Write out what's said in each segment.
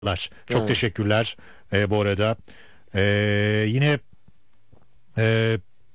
Çok Evet. teşekkürler bu arada. Yine e,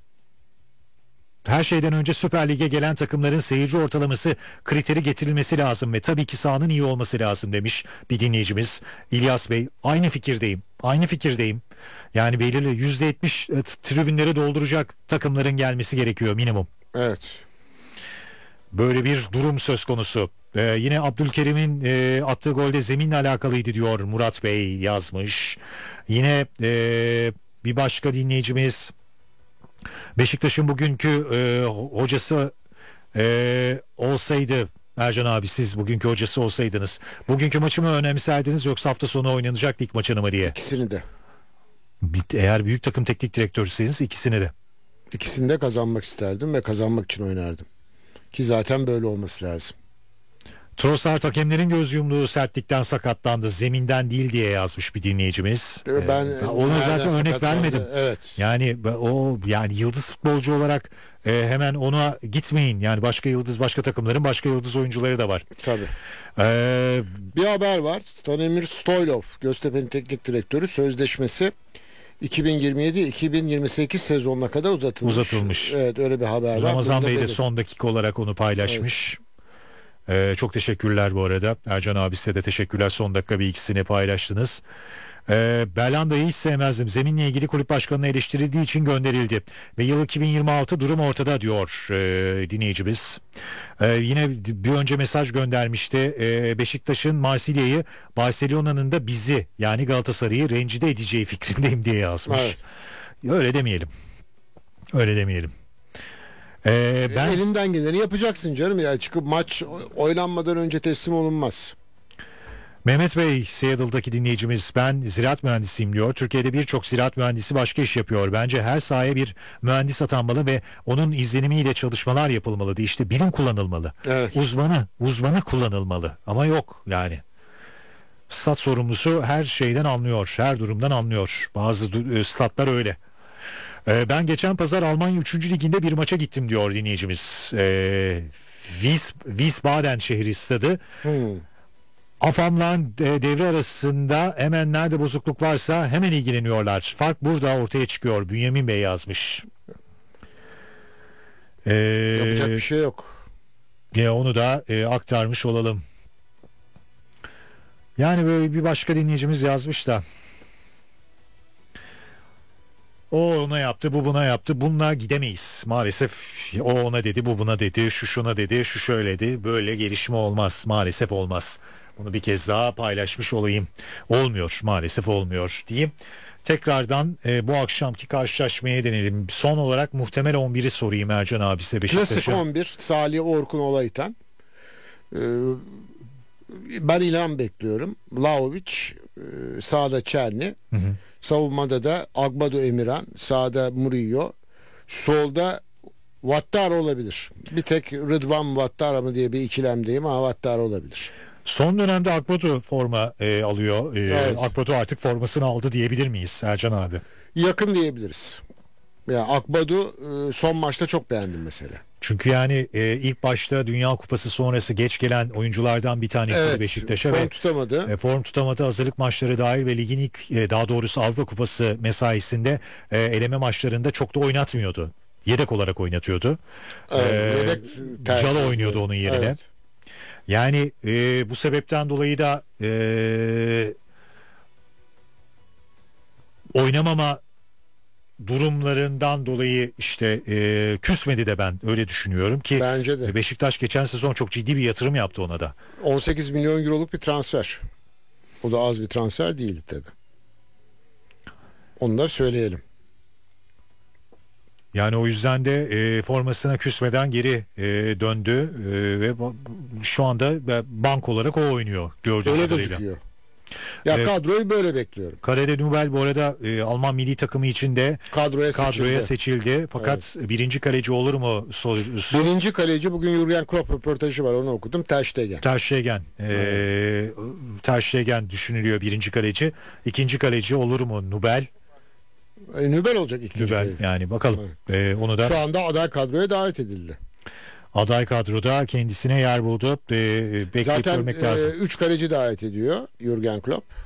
her şeyden önce Süper Lig'e gelen takımların seyirci ortalaması kriteri getirilmesi lazım ve tabii ki sahanın iyi olması lazım demiş bir dinleyicimiz. İlyas Bey, aynı fikirdeyim. Aynı fikirdeyim. Yani belirli %70 tribünleri dolduracak takımların gelmesi gerekiyor minimum. Evet. Böyle bir durum söz konusu. Yine Abdülkerim'in attığı golde zeminle alakalıydı diyor Murat Bey yazmış. Yine bir başka dinleyicimiz Beşiktaş'ın bugünkü hocası olsaydı, Ercan abi siz bugünkü hocası olsaydınız bugünkü maçı mı önemserdiniz yoksa hafta sonu oynanacak lig maçını mı diye. İkisini de. Eğer büyük takım teknik direktörüyseniz ikisini de. İkisini de kazanmak isterdim ve kazanmak için oynardım. Ki zaten böyle olması lazım. Trossard hakemlerin göz yumduğu sertlikten sakatlandı, zeminden değil diye yazmış bir dinleyicimiz. Ben Onu zaten nereden örnek sakatlandı? vermedim. Evet. Yani o yani yıldız futbolcu olarak hemen ona gitmeyin. Yani başka takımların başka yıldız oyuncuları da var. Tabii. E, Bir haber var. Stanimir Stoylov, Göztepe'nin teknik direktörü, sözleşmesi 2027-2028 sezonuna kadar uzatılmış. Evet, öyle bir haber var. Ramazan Bunu da Bey de belirtin. son dakika olarak onu paylaşmış. Çok teşekkürler bu arada. Ercan abi size de teşekkürler. Son dakika bir ikisini paylaştınız. Berlanda'yı hiç sevmezdim. Zeminle ilgili kulüp başkanına eleştirildiği için gönderildi. Ve yıl 2026 durum ortada diyor dinleyicimiz. Yine bir önce mesaj göndermişti. Beşiktaş'ın Marsilya'yı, Barcelona'nın da bizi yani Galatasaray'ı rencide edeceği fikrindeyim diye yazmış. Evet. Öyle demeyelim. Öyle demeyelim. Ben Elinden geleni yapacaksın canım. Ya çıkıp maç oynanmadan önce teslim olunmaz. Mehmet Bey, Seattle'daki dinleyicimiz, ben ziraat mühendisiyim diyor. Türkiye'de birçok ziraat mühendisi başka iş yapıyor. Bence her sahaya bir mühendis atanmalı ve onun izlenimiyle çalışmalar yapılmalı. İşte bilim kullanılmalı. Evet. Uzmanı kullanılmalı. Ama yok yani. Stat sorumlusu her şeyden anlıyor. Her durumdan anlıyor. Bazı statlar öyle. Ben geçen pazar Almanya 3. Liginde bir maça gittim diyor dinleyicimiz. Wiesbaden şehri stadı. Afam'la devre arasında hemen nerede bozukluk varsa hemen ilgileniyorlar. Fark burada ortaya çıkıyor. Bünyamin Bey yazmış. Yapacak bir şey yok. Ya onu da aktarmış olalım. Yani böyle bir başka dinleyicimiz yazmış da. O ona yaptı, bu buna yaptı. Bununla gidemeyiz. Maalesef o ona dedi, bu buna dedi, şu şuna dedi, şu şöyledi. Böyle gelişme olmaz. Maalesef olmaz. Bunu bir kez daha paylaşmış olayım. Olmuyor, maalesef olmuyor diyeyim. Tekrardan bu akşamki karşılaşmaya denelim. Son olarak muhtemel 11'i sorayım Ercan abi size Klasik Beşiktaş'a. 11 Salih Orkun Olaytan. Ee, Ben İlhan bekliyorum. Vlahovic, sağda Çerni. Savunmada da Agbado Emirhan, sağda Murillo. Solda Vattar olabilir. Bir tek Rıdvan Vattar mı diye bir ikilemdeyim ama Vattar olabilir. Son dönemde Akbatu forma alıyor. Evet. Akbatu artık formasını aldı diyebilir miyiz Ercan abi? Yakın diyebiliriz. Ya Akbadu son maçta çok beğendim mesela. Çünkü yani ilk başta Dünya Kupası sonrası geç gelen oyunculardan bir tanesi Evet, Beşiktaş'a form ve tutamadı. form tutamadı. Hazırlık maçları dahil ve ligin ilk daha doğrusu Avrupa Kupası mesaisinde eleme maçlarında çok da oynatmıyordu. Yedek olarak oynatıyordu. Yedek tercih Calo ediyor. oynuyordu onun yerine. Evet. Yani bu sebepten dolayı da oynamama durumlarından dolayı işte küsmedi de ben öyle düşünüyorum ki Bence de. Beşiktaş geçen sezon çok ciddi bir yatırım yaptı ona da. 18 milyon euroluk bir transfer. O da az bir transfer değildi tabii. Onu da söyleyelim. Yani o yüzden de formasına küsmeden geri döndü ve şu anda bank olarak o oynuyor gördüğüm Öyle kadarıyla. gözüküyor. Ya kadroyu böyle bekliyorum. Karede Nubel bu arada Alman milli takımı içinde Kadroya seçildi. Fakat birinci kaleci olur mu sorusu. Birinci kaleci bugün Jurgen Klopp röportajı var, onu okudum. Ter Stegen. Ter Stegen düşünülüyor birinci kaleci. İkinci kaleci olur mu Nubel? Nübel olacak ikinci Nubel kaleci. yani bakalım. Onu da Şu anda aday kadroya davet edildi. aday kadroda kendisine yer buldu. Bekleyip Zaten görmek lazım. 3 kaleci davet ediyor Jurgen Klopp.